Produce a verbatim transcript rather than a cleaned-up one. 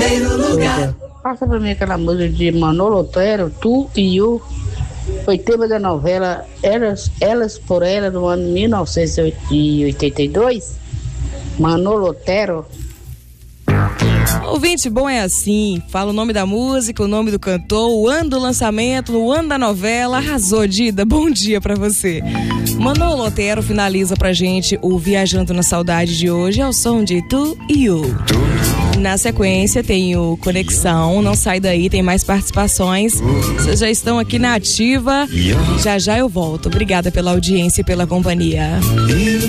primeiro lugar. Passa pra mim aquela música de Manolo Otero, Tu e Eu. Foi tema da novela Elas, Elas por Ela, do ano mil novecentos e oitenta e dois. Manolo Otero. Ouvinte bom é assim, fala o nome da música, o nome do cantor, o ano do lançamento, o ano da novela. Arrasou, Dida, bom dia pra você. Manolo Otero finaliza pra gente o Viajando na Saudade de hoje ao som de Tu e Eu. Na sequência tem o Conexão, não sai daí, tem mais participações. Vocês já estão aqui na ativa, já já eu volto. Obrigada pela audiência e pela companhia.